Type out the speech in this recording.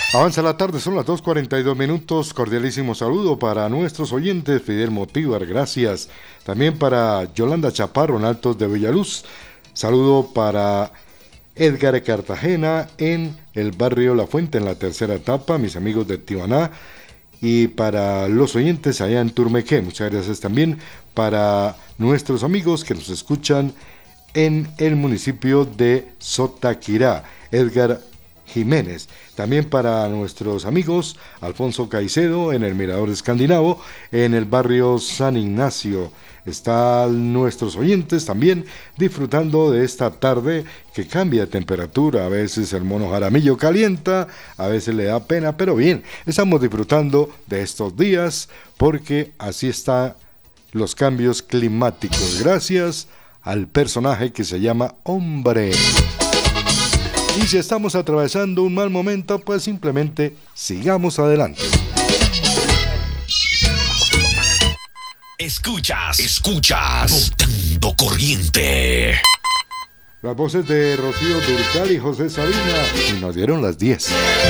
Avanza la tarde, son las 2:42 minutos. Cordialísimo saludo para nuestros oyentes. Fidel Motívar, gracias. También para Yolanda Chaparro en Altos de Villaluz. Saludo para Edgar Cartagena en el barrio La Fuente en la tercera etapa. Mis amigos de Tibaná. Y para los oyentes allá en Turmequé. Muchas gracias también para nuestros amigos que nos escuchan en el municipio de Sotaquirá. Edgar Jiménez. También para nuestros amigos Alfonso Caicedo en el Mirador Escandinavo, en el barrio San Ignacio. Están nuestros oyentes también disfrutando de esta tarde que cambia de temperatura. A veces el mono Jaramillo calienta, a veces le da pena, pero bien, estamos disfrutando de estos días porque así están los cambios climáticos. Gracias al personaje que se llama Hombre. Y si estamos atravesando un mal momento, pues simplemente sigamos adelante. Escuchas, Botando Corriente. Las voces de Rocío Dúrcal y José Sabina, y nos dieron las 10.